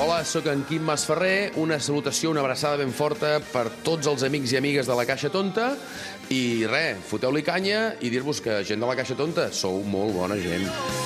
Hola, sóc en Quim Masferrer. Una salutació, una abraçada ben forta per tots els amics i amigues de la Caixa Tonta. I res, foteu-li canya i dir-vos que gent de la Caixa Tonta sou molt bona gent.